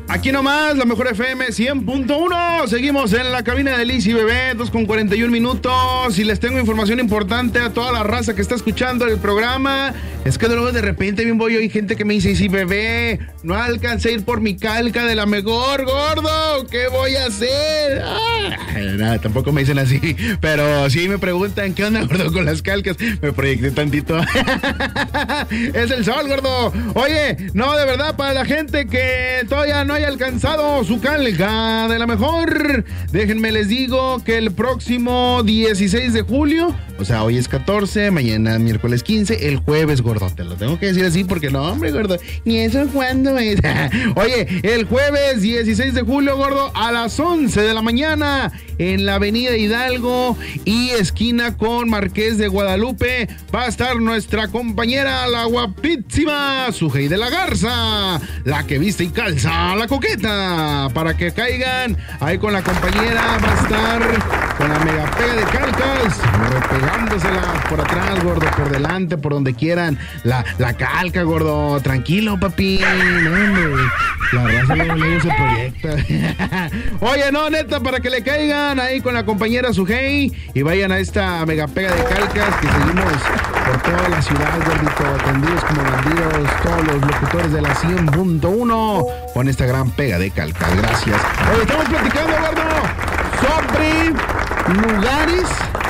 Aquí nomás, la mejor FM 100.1. Seguimos en la cabina de Liz y Bebé, 2:41 minutos. Y les tengo información importante a toda la raza que está escuchando el programa. Es que luego de repente bien voy, hay gente que me dice, sí, bebé, no alcancé a ir por mi calca de la mejor, gordo. ¿Qué voy a hacer? Nada, tampoco me dicen así. Pero sí me preguntan, ¿qué onda, gordo, con las calcas? Me proyecté tantito. Es el sol, gordo. Oye, no, de verdad, para la gente que todavía no haya alcanzado su calca de la mejor, déjenme les digo que el próximo 16 de julio, o sea, hoy es 14, mañana miércoles 15, el jueves, gordo, te lo tengo que decir así porque no, hombre, gordo, ni eso cuándo es. Oye, el jueves 16 de julio, gordo, a las 11 de la mañana, en la avenida Hidalgo y esquina con Marqués de Guadalupe, va a estar nuestra compañera, la guapísima Sujei de la Garza, la que viste y calza la coqueta, para que caigan ahí con la compañera. Va a estar con la mega pega de calcas, repegándosela por atrás, gordo, por delante, por donde quieran, la calca, gordo, tranquilo, papi, no, hombre, la raza luego se proyecta. Oye, no, neta, para que le caigan ahí con la compañera Sujei y vayan a esta mega pega de calcas que seguimos por toda la ciudad, gordito, atendidos como bandidos, todos los locutores de la 100.1 con esta gran pega de calcas. Gracias. Oye, estamos platicando, gordo, sobre lugares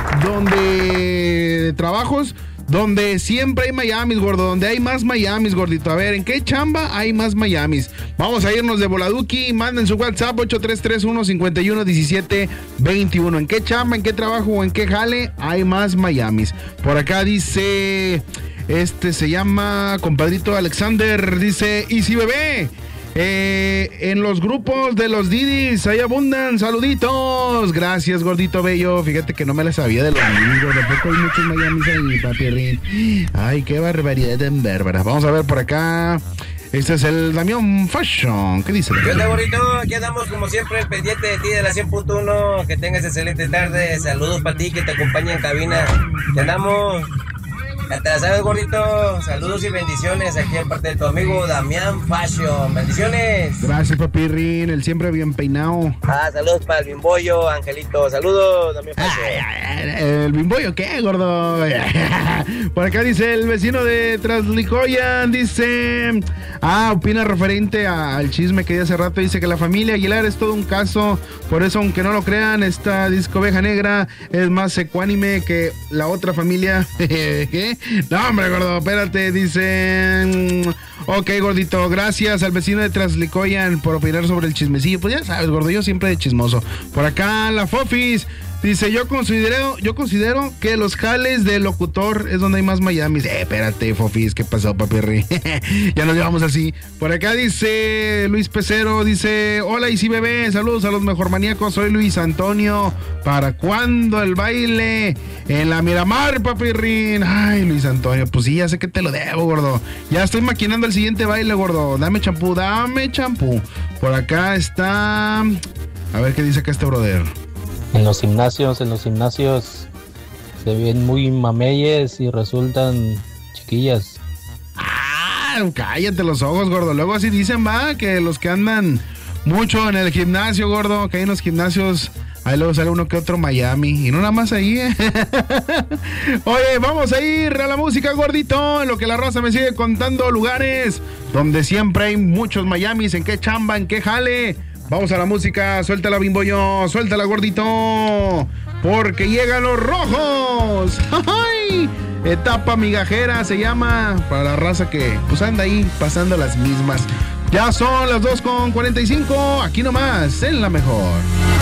donde trabajos donde siempre hay Miamis, gordo, donde hay más Miamis, gordito. A ver, ¿en qué chamba hay más Miamis? Vamos a irnos de voladuki, manden su WhatsApp 8331-511721. ¿En qué chamba, en qué trabajo o en qué jale hay más Miamis? Por acá dice, se llama compadrito Alexander, dice, y si bebé, en los grupos de los Didis ahí abundan, saluditos. Gracias, gordito bello. Fíjate que no me la sabía de los Didis, gordo. Tampoco hay muchos Miamis ahí, papi Rin. Ay, qué barbaridad en bárbara. Vamos a ver por acá. Este es el Damián Fashion. ¿Qué dice? ¿Qué onda, bonito? Aquí andamos como siempre, pendiente de ti de la 100.1. Que tengas excelente tarde. Saludos para ti que te acompaña en cabina. Que andamos. Ya te la sabes, gordito. Saludos y bendiciones aquí de parte de tu amigo Damián Fashion. Bendiciones. Gracias, papi Rin, el siempre bien peinado. Saludos para el Bimbollo, Angelito. Saludos, Damián Fashion. ¿El Bimbollo qué, gordo? Por acá dice el vecino de Traslicoyan, dice, opina referente al chisme que di hace rato. Dice que la familia Aguilar es todo un caso. Por eso, aunque no lo crean, esta disco Oveja Negra es más ecuánime que la otra familia. ¿Qué? No, hombre, gordo, espérate, dicen. Ok, gordito, gracias al vecino de Traslicoyan por opinar sobre el chismecillo. Pues ya sabes, gordo, yo siempre de chismoso. Por acá, la Fofis dice, yo considero que los jales de locutor es donde hay más Miamis. Espérate, Fofis, ¿qué pasó, papi Rey? Ya nos llevamos así. Por acá dice Luis Pecero, dice, hola, y sí, bebé, saludos a los mejor maníacos, soy Luis Antonio. ¿Para cuándo el baile en la Miramar, papi Rin? Ay, Luis Antonio, pues sí, ya sé que te lo debo, gordo. Ya estoy maquinando el siguiente baile, gordo. Dame champú, dame champú. Por acá está, a ver qué dice acá este brother. En los gimnasios se ven muy mameyes y resultan chiquillas. Cállate los ojos, gordo. Luego así dicen, va, que los que andan mucho en el gimnasio, gordo, que hay en los gimnasios, ahí luego sale uno que otro Miami, y no nada más ahí, Oye, vamos a ir a la música, gordito, en lo que la raza me sigue contando lugares donde siempre hay muchos Miamis, en qué chamba, en qué jale. Vamos a la música, suéltala, Bimbollo, suéltala, gordito, porque llegan los rojos. ¡Ay! Etapa migajera se llama, para la raza que pues anda ahí pasando las mismas. Ya son las 2:45, aquí nomás, en la mejor.